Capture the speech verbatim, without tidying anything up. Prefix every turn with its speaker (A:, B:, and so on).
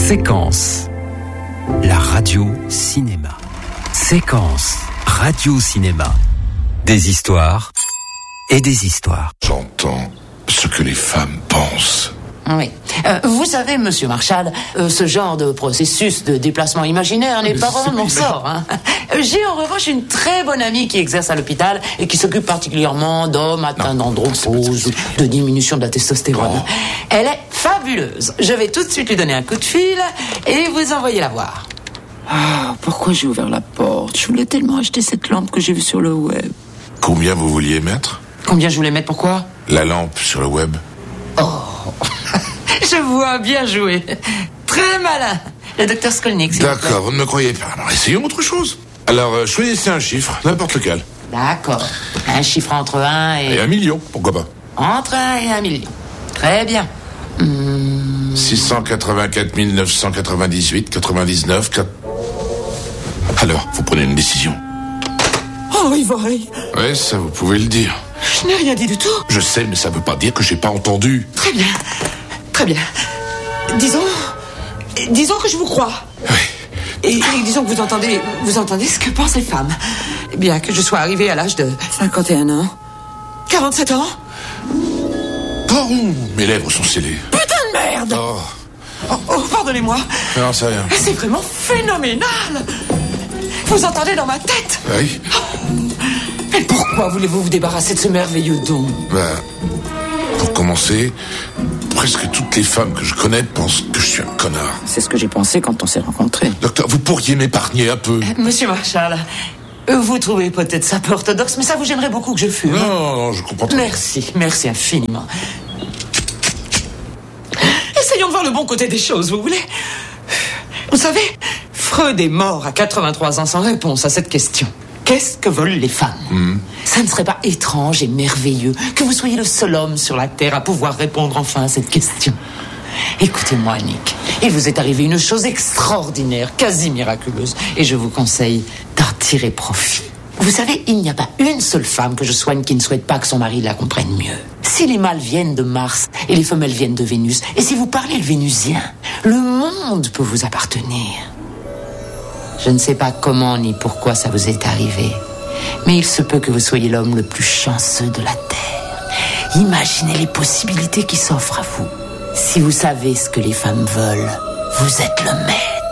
A: Séquence, la radio-cinéma. Séquence, radio-cinéma. Des histoires et des histoires.
B: J'entends ce que les femmes pensent.
C: Oui. Euh, vous savez, monsieur Marshall, euh, ce genre de processus de déplacement imaginaire n'est pas vraiment de mon sort. Hein. J'ai en revanche une très bonne amie qui exerce à l'hôpital et qui s'occupe particulièrement d'hommes atteints d'andropause ou de diminution de la testostérone. Oh. Elle est fabuleuse. Je vais tout de suite lui donner un coup de fil et vous envoyer la voir.
D: Ah, pourquoi j'ai ouvert la porte? Je voulais tellement acheter cette lampe que j'ai vue sur le web.
B: Combien vous vouliez mettre?
C: Combien je voulais mettre, pourquoi?
B: La lampe sur le web.
C: Oh, je vois, bien joué. Très malin. Le docteur Skolnick, s'il vous plaît.
B: D'accord, vous ne me croyez pas. Alors essayons autre chose. Alors, euh, choisissez un chiffre, n'importe lequel.
C: D'accord. Un chiffre entre un et...
B: Et un million, pourquoi pas?
C: Entre un et un million. Très bien. Hum...
B: six cent quatre-vingt-quatre mille neuf cent quatre-vingt-dix-huit, quatre-vingt-dix-neuf... quatre... Alors, vous prenez une décision.
D: Oh, Ivory.
B: Oui, ça, vous pouvez le dire.
D: Je n'ai rien dit du tout.
B: Je sais, mais ça veut pas dire que j'ai pas entendu.
D: Très bien. Très bien. Disons... Disons que je vous crois.
B: Oui.
D: Et, et disons que vous entendez... Vous entendez ce que pensent les femmes. Bien que je sois arrivée à l'âge de... cinquante et un ans. quarante-sept ans.
B: Oh, mes lèvres sont scellées.
D: Putain de merde.
B: Oh.
D: Oh, oh, pardonnez-moi.
B: Non, c'est rien.
D: C'est vraiment phénoménal. Vous entendez dans ma tête?
B: Oui.
D: Mais pourquoi voulez-vous vous débarrasser de ce merveilleux don?
B: Bah, pour commencer, presque toutes les femmes que je connais pensent que je suis un connard.
D: C'est ce que j'ai pensé quand on s'est rencontrés.
B: Docteur, vous pourriez m'épargner un peu?
C: Monsieur Marshall, vous trouvez peut-être ça peu orthodoxe, mais ça vous gênerait beaucoup que je fume.
B: Non, non, non, je comprends pas.
C: Merci, merci infiniment.
D: Essayons de voir le bon côté des choses, vous voulez? Vous savez, Freud est mort à quatre-vingt-trois ans sans réponse à cette question.
C: Qu'est-ce que veulent les femmes? mmh. Ça ne serait pas étrange et merveilleux que vous soyez le seul homme sur la Terre à pouvoir répondre enfin à cette question? Écoutez-moi, Nick, il vous est arrivé une chose extraordinaire, quasi miraculeuse, et je vous conseille d'en tirer profit. Vous savez, il n'y a pas une seule femme que je soigne qui ne souhaite pas que son mari la comprenne mieux. Si les mâles viennent de Mars et les femelles viennent de Vénus, et si vous parlez le vénusien, le monde peut vous appartenir. Je ne sais pas comment ni pourquoi ça vous est arrivé, mais il se peut que vous soyez l'homme le plus chanceux de la Terre. Imaginez les possibilités qui s'offrent à vous. Si vous savez ce que les femmes veulent, vous êtes le maître.